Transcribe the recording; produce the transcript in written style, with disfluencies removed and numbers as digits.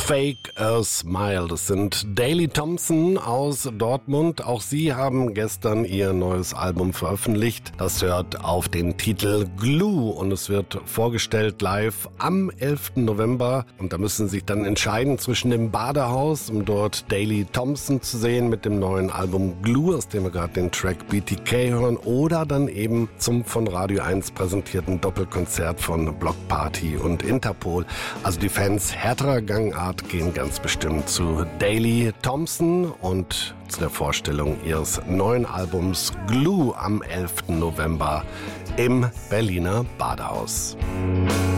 Fake a Smile. Das sind Daley Thompson aus Dortmund. Auch sie haben gestern ihr neues Album veröffentlicht. Das hört auf den Titel Glue und es wird vorgestellt live am 11. November. Und da müssen Sie sich dann entscheiden zwischen dem Badehaus, um dort Daley Thompson zu sehen mit dem neuen Album Glue, aus dem wir gerade den Track BTK hören, oder dann eben zum von Radio 1 präsentierten Doppelkonzert von Block Party und Interpol. Also die Fans härterer Gangart gehen ganz bestimmt zu Daley Thompson und zu der Vorstellung ihres neuen Albums Glue am 11. November im Berliner Badehaus.